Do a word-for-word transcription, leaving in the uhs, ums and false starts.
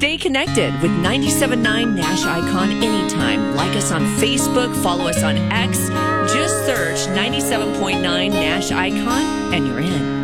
Stay connected with ninety-seven point nine Nash Icon anytime. Like us on Facebook, follow us on X. Just search ninety-seven point nine Nash Icon and you're in.